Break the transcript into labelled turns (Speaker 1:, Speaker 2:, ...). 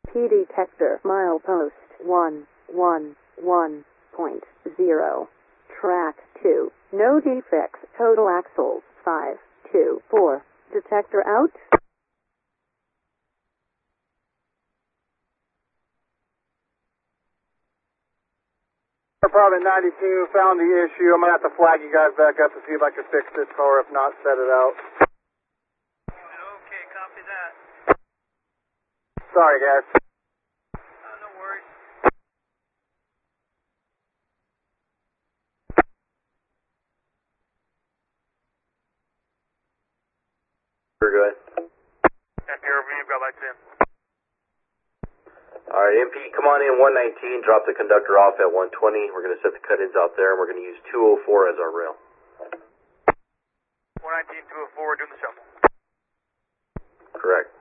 Speaker 1: P detector milepost 111.0. Track 2. No defects. Total axles 524. Detector out.
Speaker 2: Department 92 found the issue. I'm going to have to flag you guys back up to see if I can fix this, or if not, set it out.
Speaker 3: Okay, copy that.
Speaker 2: Sorry, guys.
Speaker 3: No worries.
Speaker 4: We're good.
Speaker 3: you've got lights in.
Speaker 4: Alright, MP, come on in 119, drop the conductor off at 120. We're going to set the cut-ins out there, and we're going to use 204 as our rail.
Speaker 3: 119, 204, doing the shuffle.
Speaker 4: Correct.